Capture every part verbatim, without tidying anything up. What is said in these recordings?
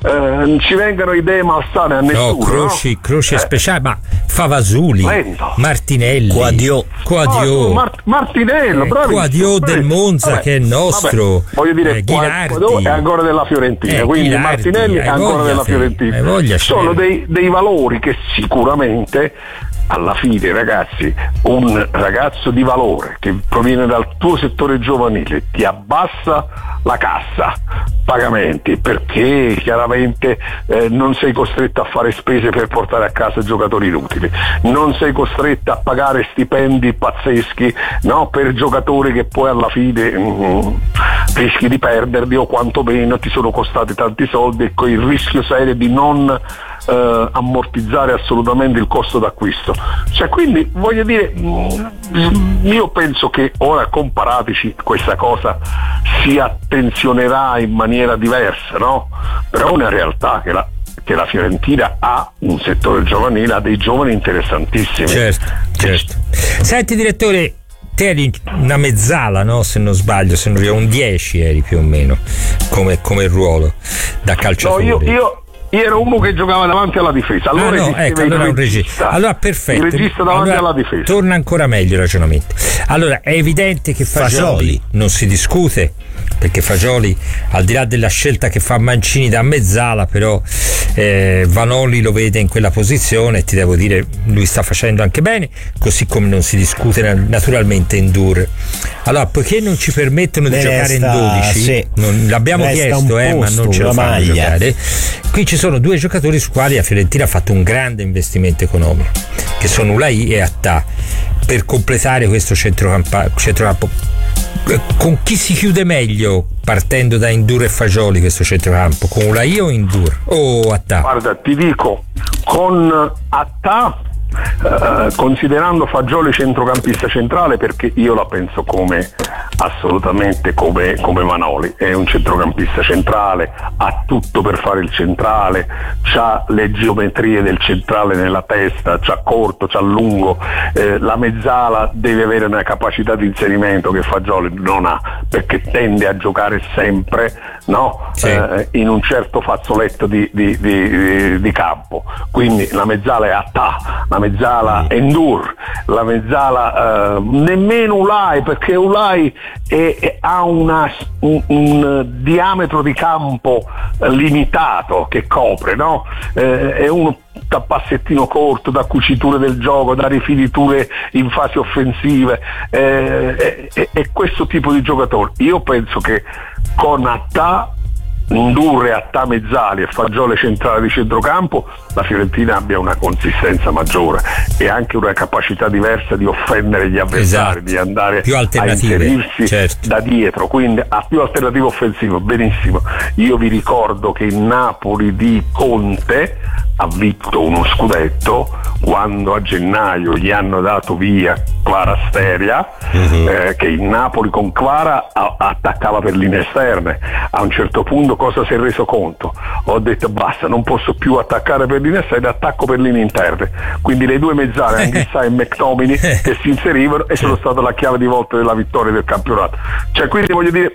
eh, ci vengano idee malsane a nessuno. No, croci, no? croci eh. speciali, ma Favasuli, Lento. Martinelli, Quadio, Quadio. Oh, Mart- Martinello, eh, Quadio del Monza, vabbè, che è nostro. Vabbè, voglio dire, eh, Ghilardi è ancora della Fiorentina, eh, quindi Ghilardi, Martinelli è ancora voglia della te, Fiorentina. Voglia sono dei, dei valori che sicuramente alla fine, ragazzi, un ragazzo di valore che proviene dal tuo settore giovanile ti abbassa la cassa pagamenti, perché chiaramente eh, non sei costretto a fare spese per portare a casa giocatori inutili, non sei costretto a pagare stipendi pazzeschi, no, per giocatori che poi alla fine mm, rischi di perderli o quantomeno ti sono costati tanti soldi, e con il rischio serio di non Uh, ammortizzare assolutamente il costo d'acquisto. Cioè, quindi voglio dire, mh, io penso che ora con Paratici questa cosa si attenzionerà in maniera diversa, no? Però è una realtà che la che la Fiorentina ha un settore giovanile, ha dei giovani interessantissimi. Certo, certo. Senti direttore, te eri una mezzala, no? Se non sbaglio, se non eri un dieci eri più o meno come, come ruolo da calciatore. No, io, io Io ero uno che giocava davanti alla difesa. Allora, ah, no, ecco, allora un regista. Allora perfetto. Il regista davanti allora, alla difesa. Torna ancora meglio il ragionamento. Allora è evidente che Fagioli, Fagioli non si discute, perché Fagioli, al di là della scelta che fa Mancini da mezzala, però eh, Vanoli lo vede in quella posizione e ti devo dire lui sta facendo anche bene, così come non si discute naturalmente in Dur. Allora, poiché non ci permettono di ne giocare resta, in dodici, sì, non, l'abbiamo chiesto, eh, ma non ce lo fanno giocare. Qui ci sono due giocatori su quali la Fiorentina ha fatto un grande investimento economico, che sono Ulai e Attà, per completare questo centrocampo. centrocampo. Con chi si chiude meglio partendo da Indur e Fagioli questo centrocampo? Con Ulai o Indur o Attà? Guarda, ti dico, con Attà, eh, considerando Fagioli centrocampista centrale, perché io la penso come assolutamente come, come Vanoli, è un centrocampista centrale, ha tutto per fare il centrale, c'ha le geometrie del centrale nella testa, c'ha corto, c'ha lungo, eh, la mezzala deve avere una capacità di inserimento che Fagioli non ha, perché tende a giocare sempre, no? Sì. Eh, in un certo fazzoletto di, di, di, di campo, quindi la mezzala è Attà, la mezzala è Ndur, la mezzala eh, nemmeno Ulai, perché Ulai E, e ha una, un, un diametro di campo limitato che copre, no? Eh, è uno da passettino corto, da cuciture del gioco, da rifiniture in fasi offensive, eh, è, è, è questo tipo di giocatore. Io penso che con Attà, Indurre, Attà mezzali e Fagioli centrale di centrocampo la Fiorentina abbia una consistenza maggiore e anche una capacità diversa di offendere gli avversari, esatto, di andare più a inserirsi, certo, da dietro, quindi ha più alternative offensive. Benissimo, io vi ricordo che il Napoli di Conte ha vinto uno scudetto quando a gennaio gli hanno dato via Kvaratskhelia, uh-huh. eh, che il Napoli con Kvara a- attaccava per linee esterne. A un certo punto cosa si è reso conto? Ho detto basta, non posso più attaccare per linee esterne, attacco per linee interne, quindi le due mezzale Anghissà e McTominay che si inserivano e sono stata la chiave di volta della vittoria del campionato. Cioè, quindi voglio dire,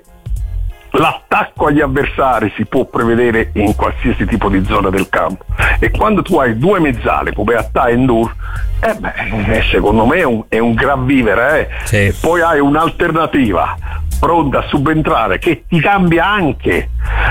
l'attacco agli avversari si può prevedere in qualsiasi tipo di zona del campo, e quando tu hai due mezzali come Attà e Ndur, eh beh, secondo me è un, è un gran vivere, eh. Sì. E poi hai un'alternativa pronta a subentrare che ti cambia anche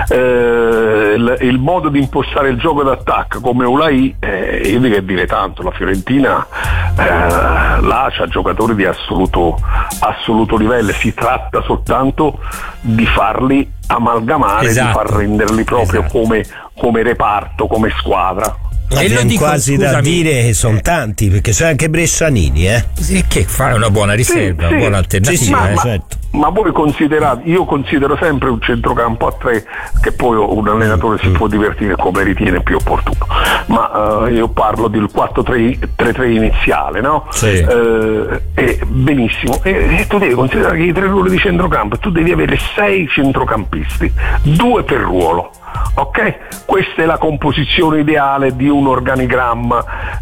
eh, il, il modo di impostare il gioco d'attacco come Ulai. eh, io dico che dire tanto, la Fiorentina eh, là c'ha giocatori di assoluto assoluto livello, si tratta soltanto di farli amalgamare, esatto, di far renderli proprio, esatto, come, come reparto, come squadra. E lo dico, quasi scusami, da dire che sono tanti, perché c'è anche Bressanini, eh? Sì, che fa una buona riserva, sì, una buona alternativa, sì, sì, eh, ma, certo. Ma voi considerate, io considero sempre un centrocampo a tre, che poi un allenatore si può divertire come ritiene più opportuno, ma uh, io parlo del quattro tre tre iniziale, no? Sì. Uh, e benissimo, e, e tu devi considerare che i tre ruoli di centrocampo tu devi avere sei centrocampisti, due per ruolo. ok? Questa è la composizione ideale di un organigramma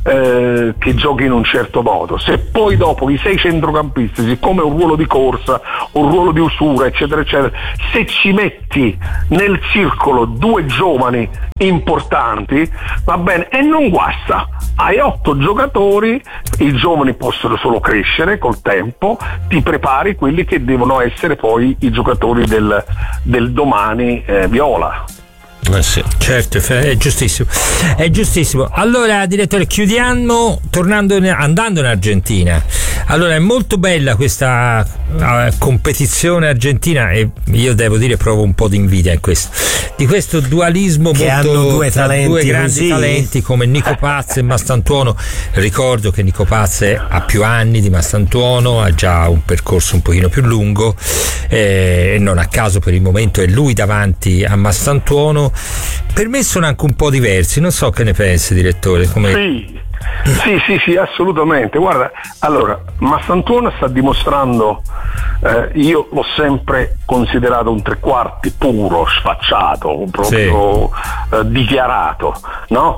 eh, che giochi in un certo modo. Se poi dopo i sei centrocampisti, siccome è un ruolo di corsa, un ruolo di usura, eccetera eccetera, se ci metti nel circolo due giovani importanti, va bene, e non guasta. Hai otto giocatori, i giovani possono solo crescere col tempo, ti prepari quelli che devono essere poi i giocatori del, del domani eh, viola. Eh sì, certo, è giustissimo, è giustissimo. Allora, direttore, chiudiamo tornando andando in Argentina. Allora, è molto bella questa uh, competizione argentina e io devo dire provo un po' di invidia in questo, di questo dualismo che molto, hanno due, talenti, due grandi così. talenti come Nico Paz e Mastantuono. Ricordo che Nico Paz ha più anni di Mastantuono, ha già un percorso un pochino più lungo e eh, non a caso per il momento è lui davanti a Mastantuono. Per me sono anche un po' diversi, non so che ne pensi, direttore. Come... Sì, sì, sì, sì, assolutamente. Guarda, allora, Mastantuono sta dimostrando, eh, io l'ho sempre considerato un tre quarti puro, sfacciato, proprio sì. eh, dichiarato, no?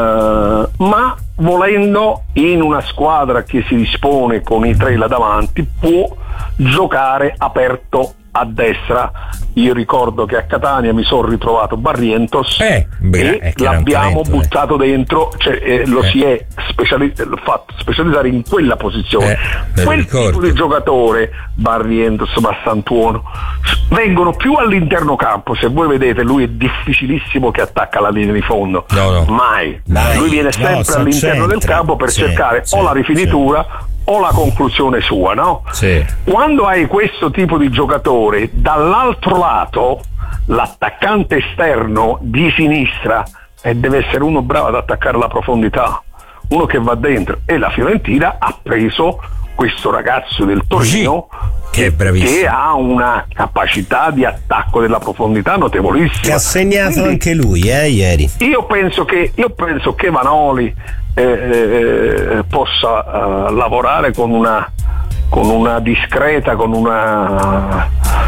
Eh, ma volendo in una squadra che si dispone con i tre là davanti può giocare aperto a destra. Io ricordo che a Catania mi sono ritrovato Barrientos eh, beh, e l'abbiamo talento, buttato eh. dentro, cioè eh, lo eh. si è speciali- fatto specializzare in quella posizione. Eh, Quel tipo di giocatore, Barrientos, Mastantuono, vengono più all'interno campo. Se voi vedete, lui è difficilissimo che attacca la linea di fondo, no, no. mai. Dai, lui viene sempre no, all'interno del campo per sì, cercare sì, o la rifinitura sì. o la conclusione sua, no? Sì. Quando hai questo tipo di giocatore, dall'altro lato l'attaccante esterno di sinistra e deve essere uno bravo ad attaccare la profondità, uno che va dentro, e la Fiorentina ha preso questo ragazzo del Torino che, è bravissimo, che ha una capacità di attacco della profondità notevolissima, che ha segnato Quindi, anche lui eh, ieri. Io penso che, io penso che Vanoli eh, eh, possa uh, lavorare con una con una discreta, con una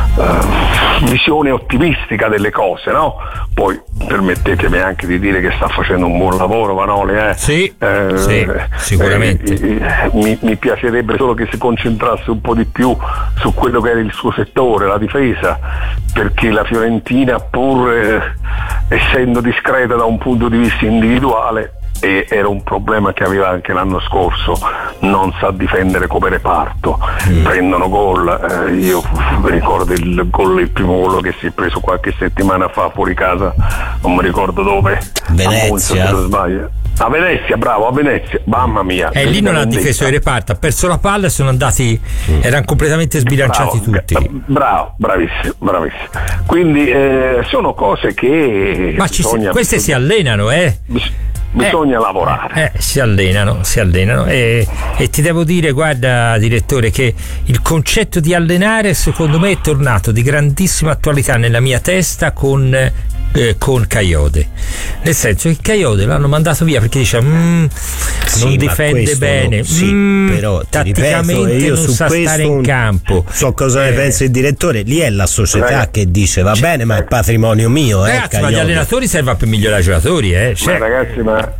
uh, visione ottimistica delle cose, no? Poi permettetemi anche di dire che sta facendo un buon lavoro Vanoli, eh? Sì, eh, sì, sicuramente. Eh, eh, mi, mi piacerebbe solo che si concentrasse un po' di più su quello che era il suo settore, la difesa, perché la Fiorentina, pur eh, essendo discreta da un punto di vista individuale, e era un problema che aveva anche l'anno scorso, non sa difendere come reparto, mm. prendono gol, eh, io ricordo il gol, il primo gol che si è preso qualche settimana fa fuori casa, non mi ricordo dove, Venezia, a Monza, se non sbaglio. A Venezia, bravo, a Venezia, mamma mia. E eh, lì non ha difeso il reparto, ha perso la palla e sono andati, mm. erano completamente sbilanciati bravo, tutti. Bravo, bravissimo, bravissimo. Quindi eh, sono cose che Ma ci si, queste si allenano, eh? Bisogna eh, lavorare. Eh, si allenano, si allenano e, e ti devo dire, guarda direttore, che il concetto di allenare secondo me è tornato di grandissima attualità nella mia testa con eh, con Kayode, nel senso che Kayode l'hanno mandato via perché dice mm, sì, non difende bene, no, sì, mm, però tatticamente ripeto, io non su sa stare in campo. So cosa eh. ne pensa il direttore, lì è la società Ragazzi, che dice va bene ma è patrimonio mio, eh, Ragazzi, ma gli allenatori servono per migliorare i giocatori, eh. Cioè, ma ragazzi, ma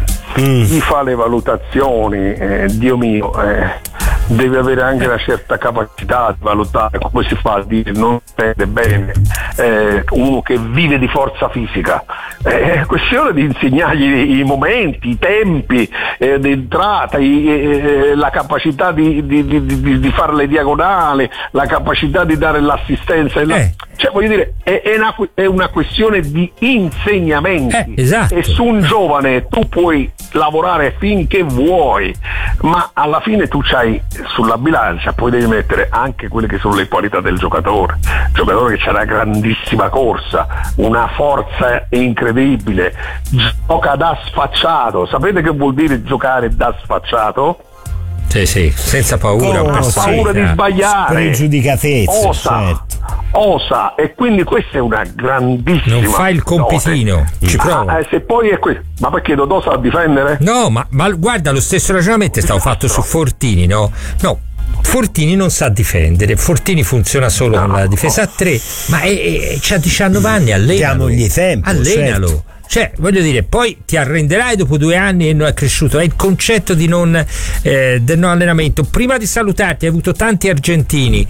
mm. chi fa le valutazioni, eh, Dio mio, eh, deve avere anche una certa capacità di valutare come si fa a dire non vede bene, eh, uno che vive di forza fisica. Eh, è questione di insegnargli i momenti, i tempi eh, di entrata, i, eh, la capacità di, di, di, di, di fare le diagonali, la capacità di dare l'assistenza. Eh. Cioè, voglio dire, è, è, una, è una questione di insegnamenti. Eh, esatto. E su un giovane tu puoi lavorare finché vuoi, ma alla fine tu c'hai sulla bilancia, poi devi mettere anche quelle che sono le qualità del giocatore. Il giocatore che c'ha una grandissima corsa, una forza incredibile, gioca da sfacciato. Sapete che vuol dire giocare da sfacciato? Sì, sì, senza paura, oh, sì, paura di sbagliare, pregiudicatezza, osa, certo. osa, e quindi questa è una grandissima. Non fai il compitino, dose. ci prova. Ah, eh, se poi è questo, ma perché Dodò sa difendere? No, ma, ma guarda, lo stesso ragionamento è stato fatto su Fortini, no? No. Fortini non sa difendere, Fortini funziona solo no, con la difesa a tre, ma è, è, c'ha diciannove anni, allenalo, diamogli tempo, allenalo. Certo. Cioè, voglio dire, poi ti arrenderai dopo due anni e non è cresciuto. È il concetto di non, eh, del non allenamento. Prima di salutarti, hai avuto tanti argentini.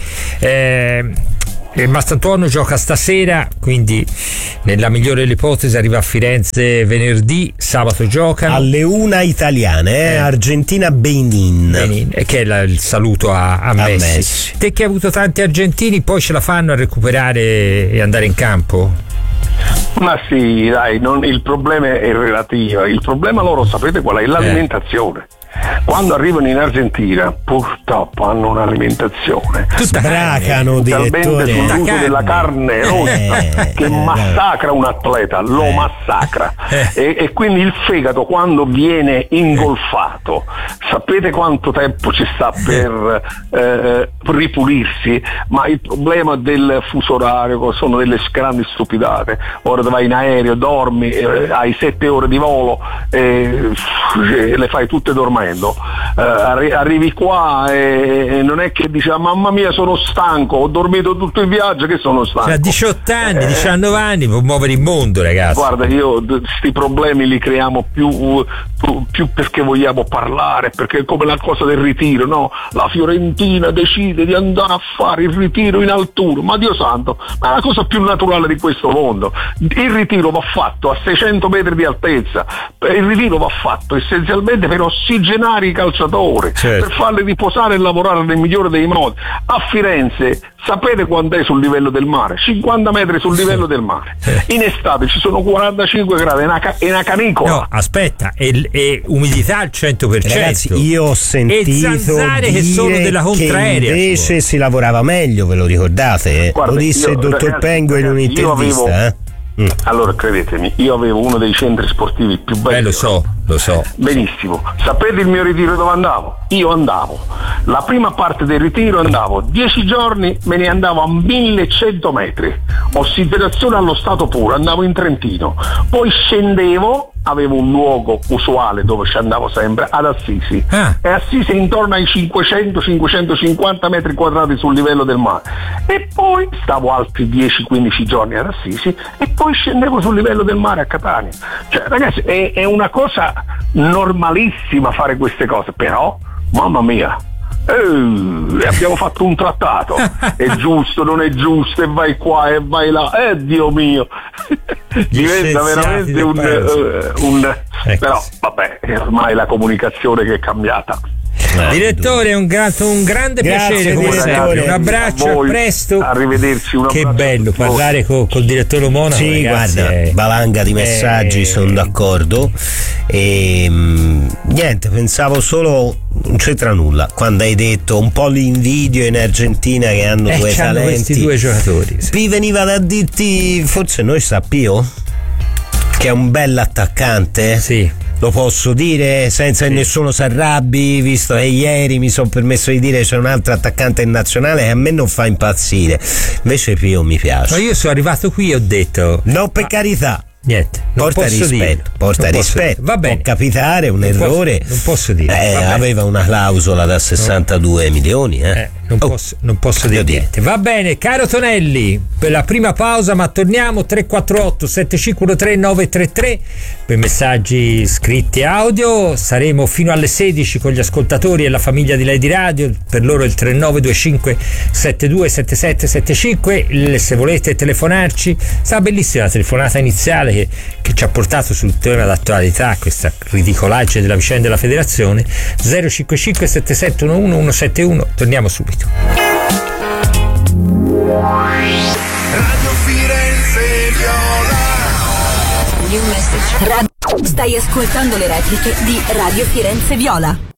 Eh, il Mastantuono gioca stasera, quindi nella migliore delle ipotesi arriva a Firenze venerdì, sabato giocano alle una italiane, eh? Eh. Argentina-Benin, Benin, che è la, il saluto a, a, a Messi. Messi. Te che hai avuto tanti argentini, poi ce la fanno a recuperare e andare in campo? Ma sì, dai, non, il problema è relativo. Il problema loro sapete qual è? L'alimentazione. Eh. Quando arrivano in Argentina purtroppo hanno un'alimentazione sbracano direttore sull'uso carne. della carne rossa eh, che massacra un atleta, lo eh. massacra eh. E, e quindi il fegato quando viene ingolfato, sapete quanto tempo ci sta per eh, ripulirsi? Ma il problema del fuso orario sono delle grandi stupidate. Ora vai in aereo, dormi, eh, hai sette ore di volo, eh, le fai tutte dormendo. Uh, arri- arrivi qua e, e non è che dici ah, mamma mia sono stanco, ho dormito tutto il viaggio che sono stanco. Cioè, diciotto anni, eh, diciannove anni può muovere il mondo, ragazzi. Guarda, io questi problemi li creiamo più, più, più perché vogliamo parlare, perché è come la cosa del ritiro, no? La Fiorentina decide di andare a fare il ritiro in altura, ma Dio santo, ma è la cosa più naturale di questo mondo. Il ritiro va fatto a seicento metri di altezza, il ritiro va fatto essenzialmente per ossigenare i calciatori, certo. per farli riposare e lavorare nel migliore dei modi. A Firenze sapete quanto è sul livello del mare? cinquanta metri sul livello del mare. In estate ci sono quarantacinque gradi, è una, ca- è una canicola. No, aspetta, è, è umidità al cento per cento. Ragazzi, io ho sentito dire che sono della contraerea. Che invece si lavorava meglio, ve lo ricordate? Guarda, lo disse io, il dottor ragazzi, Pengo in un'intervista, avevo... eh? Mm. Allora credetemi, io avevo uno dei centri sportivi più belli. Eh, lo so, lo so. Benissimo. Sapete il mio ritiro dove andavo? Io andavo. La prima parte del ritiro andavo dieci giorni, me ne andavo a millecento metri. Ossidazione allo stato puro, andavo in Trentino. Poi scendevo, avevo un luogo usuale dove ci andavo sempre, ad Assisi. Ah. E Assisi intorno ai cinquecento cinquecentocinquanta metri quadrati sul livello del mare. E poi stavo altri dieci quindici giorni ad Assisi e poi scendevo sul livello del mare a Catania. Cioè, ragazzi, è, è una cosa normalissima fare queste cose, però, mamma mia, eh, abbiamo fatto un trattato, è giusto, non è giusto, e vai qua e vai là, eh Dio mio, diventa veramente un, uh, un ecco. Però vabbè, è ormai la comunicazione che è cambiata. Eh, direttore, è un, gra- un grande Grazie, piacere come sempre. Un abbraccio, a, voi, a presto. Arrivederci. Un che bello parlare con il direttore Monaco. Sì, ragazzi, guarda, è... valanga di messaggi, è... sono d'accordo. E mh, niente, pensavo solo, non c'entra nulla quando hai detto un po' l'invidio in Argentina che hanno eh, due talenti. Questi due giocatori. Sì. Vi veniva da dirti, forse noi sa Pio, che è un bell'attaccante. Sì. Lo posso dire senza sì. che nessuno si arrabbi, visto che ieri mi sono permesso di dire c'è un altro attaccante in nazionale che a me non fa impazzire. Invece Pio mi piace. Ma io sono arrivato qui e ho detto no, per carità. Niente, non porta posso rispetto, dire. porta non rispetto. Va bene. Può capitare un non errore. Posso, non posso dire. Eh, aveva una clausola da sessantadue no. milioni. Eh. Eh, non, oh. posso, non posso dire niente. Va bene, caro Tonelli, per la prima pausa, ma torniamo tre quattro otto sette cinque uno tre nove tre tre per messaggi scritti e audio. Saremo fino alle sedici con gli ascoltatori e la famiglia di Lady Radio. Per loro il tre nove due cinque sette due sette sette sette cinque. Se volete telefonarci, sarà bellissima la telefonata iniziale che, che ci ha portato sul tema d'attualità, questa ridicolaggine della vicenda della federazione. Zero cinque cinque sette sette uno uno uno sette uno. Torniamo subito. Radio Firenze Viola. New message. Radio. Stai ascoltando le repliche di Radio Firenze Viola.